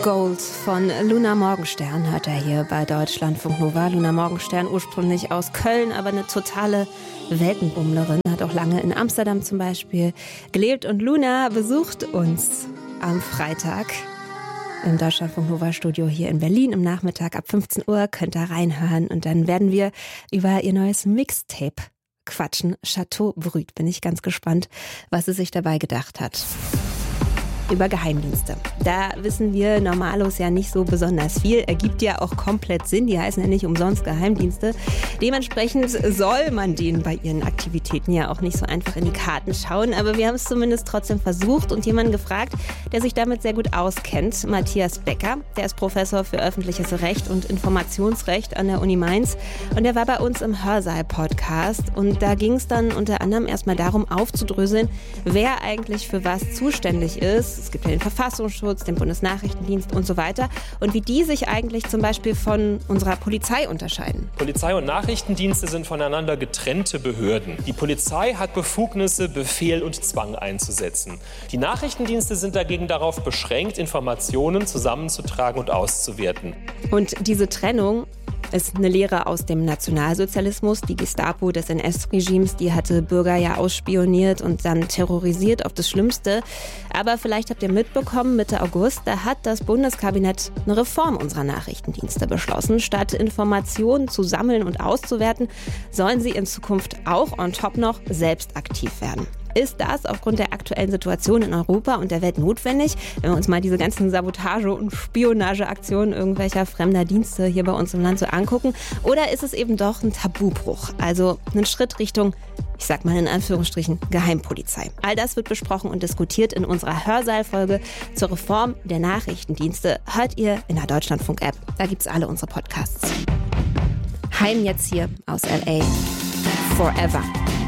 Gold von Luna Morgenstern hört er hier bei Deutschlandfunk Nova. Luna Morgenstern, ursprünglich aus Köln, aber eine totale Weltenbummlerin, hat auch lange in Amsterdam zum Beispiel gelebt. Und Luna besucht uns am Freitag im Deutschlandfunk Nova Studio hier in Berlin im Nachmittag ab 15 Uhr. Könnt ihr reinhören und dann werden wir über ihr neues Mixtape quatschen. Chateau Brut. Bin ich ganz gespannt, was sie sich dabei gedacht hat. Über Geheimdienste. Da wissen wir Normalos ja nicht so besonders viel. Ergibt ja auch komplett Sinn. Die heißen ja nicht umsonst Geheimdienste. Dementsprechend soll man denen bei ihren Aktivitäten ja auch nicht so einfach in die Karten schauen. Aber wir haben es zumindest trotzdem versucht und jemanden gefragt, der sich damit sehr gut auskennt. Matthias Becker. Der ist Professor für öffentliches Recht und Informationsrecht an der Uni Mainz. Und der war bei uns im Hörsaal-Podcast. Und da ging es dann unter anderem erstmal darum, aufzudröseln, wer eigentlich für was zuständig ist. Es gibt ja den Verfassungsschutz, den Bundesnachrichtendienst und so weiter. Und wie die sich eigentlich zum Beispiel von unserer Polizei unterscheiden. Polizei und Nachrichtendienste sind voneinander getrennte Behörden. Die Polizei hat Befugnisse, Befehl und Zwang einzusetzen. Die Nachrichtendienste sind dagegen darauf beschränkt, Informationen zusammenzutragen und auszuwerten. Und diese Trennung ist eine Lehre aus dem Nationalsozialismus. Die Gestapo des NS-Regimes, die hatte Bürger ja ausspioniert und dann terrorisiert auf das Schlimmste. Aber vielleicht habt ihr mitbekommen, Mitte August, da hat das Bundeskabinett eine Reform unserer Nachrichtendienste beschlossen. Statt Informationen zu sammeln und auszuwerten, sollen sie in Zukunft auch on top noch selbst aktiv werden. Ist das aufgrund der aktuellen Situation in Europa und der Welt notwendig, wenn wir uns mal diese ganzen Sabotage- und Spionageaktionen irgendwelcher fremder Dienste hier bei uns im Land so angucken? Oder ist es eben doch ein Tabubruch, also ein Schritt Richtung, ich sag mal in Anführungsstrichen, Geheimpolizei? All das wird besprochen und diskutiert in unserer Hörsaal-Folge zur Reform der Nachrichtendienste. Hört ihr in der Deutschlandfunk-App. Da gibt's alle unsere Podcasts. Heim jetzt hier aus L.A. Forever.